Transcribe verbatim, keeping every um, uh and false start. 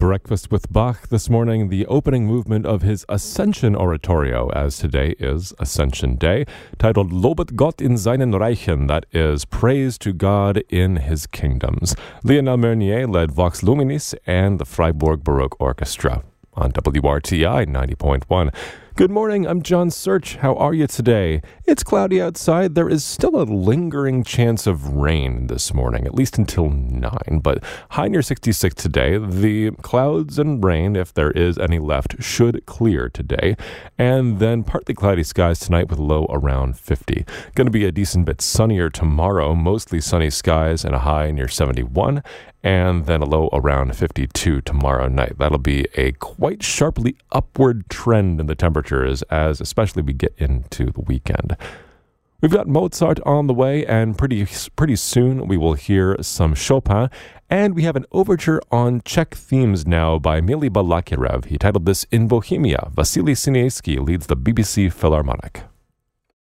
Breakfast with Bach this morning, the opening movement of his Ascension Oratorio, as today is Ascension Day, titled Lobet Gott in seinen Reichen, that is, Praise to God in His Kingdoms. Lionel Meunier led Vox Luminis and the Freiburg Baroque Orchestra on W R T I ninety point one. Good morning, I'm John Search. How are you today? It's cloudy outside. There is still a lingering chance of rain this morning, at least until nine, but high near sixty-six today. The clouds and rain, if there is any left, should clear today. And then partly cloudy skies tonight with low around fifty. Going to be a decent bit sunnier tomorrow, mostly sunny skies and a high near seventy-one. And then a low around fifty-two tomorrow night. That'll be a quite sharply upward trend in the temperatures as especially we get into the weekend. We've got Mozart on the way, and pretty pretty soon we will hear some Chopin. And we have an overture on Czech themes now by Mily Balakirev. He titled this In Bohemia. Vasily Sinieski leads the B B C Philharmonic.